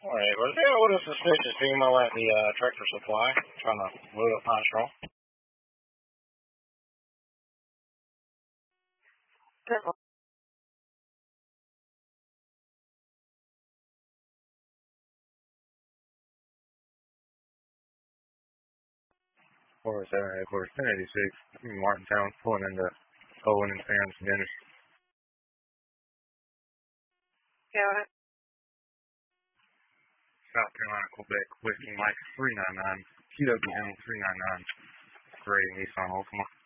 Alright, was there with a suspicious female at the tractor supply trying to load up my straw? Or 7 quarter 1086 in Martintown, pulling into Owen and Sam's Dennis. Yeah. South Carolina, Quebec, Whiskey Mike 399, QW 399, gray Nissan Altima.